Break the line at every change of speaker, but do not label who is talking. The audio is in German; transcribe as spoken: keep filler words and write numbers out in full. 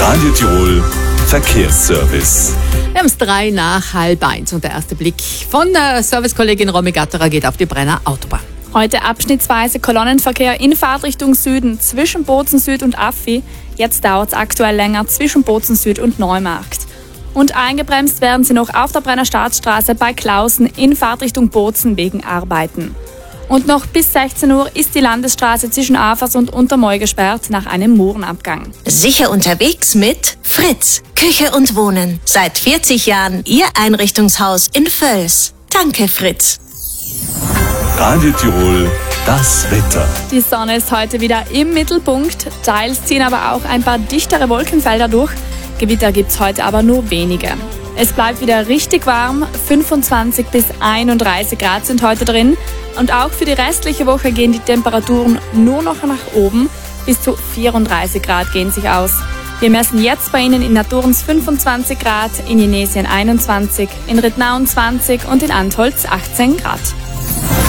Radio Tirol Verkehrsservice.
Wir haben es drei nach halb eins und der erste Blick von der Servicekollegin Romy Gatterer geht auf die Brenner Autobahn.
Heute abschnittsweise Kolonnenverkehr in Fahrtrichtung Süden zwischen Bozen Süd und Affi. Jetzt dauert es aktuell länger zwischen Bozen Süd und Neumarkt. Und eingebremst werden sie noch auf der Brenner Staatsstraße bei Klausen in Fahrtrichtung Bozen wegen Arbeiten. Und noch bis sechzehn Uhr ist die Landesstraße zwischen Afers und Untermoy gesperrt nach einem Murenabgang.
Sicher unterwegs mit Fritz, Küche und Wohnen. Seit vierzig Jahren Ihr Einrichtungshaus in Völs. Danke, Fritz.
Radio Tirol, das Wetter.
Die Sonne ist heute wieder im Mittelpunkt. Teils ziehen aber auch ein paar dichtere Wolkenfelder durch. Gewitter gibt's heute aber nur wenige. Es bleibt wieder richtig warm. fünfundzwanzig bis einunddreißig Grad sind heute drin. Und auch für die restliche Woche gehen die Temperaturen nur noch nach oben. Bis zu vierunddreißig Grad gehen sich aus. Wir messen jetzt bei Ihnen in Naturens fünfundzwanzig Grad, in Jenesien einundzwanzig, in Rittnauen zwanzig und in Antholz achtzehn Grad.